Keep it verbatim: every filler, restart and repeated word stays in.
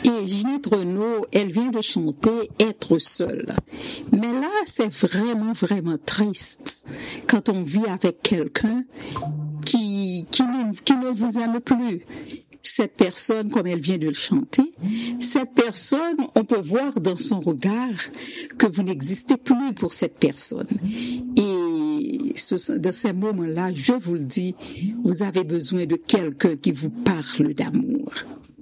Et Ginette Renaud, elle vient de chanter « Être seule ». Mais là, c'est vraiment, vraiment triste quand on vit avec quelqu'un qui, qui, ne, qui ne vous aime plus. Cette personne, comme elle vient de le chanter, cette personne, on peut voir dans son regard que vous n'existez plus pour cette personne. Et ce, dans ces moments-là, je vous le dis, vous avez besoin de quelqu'un qui vous parle d'amour.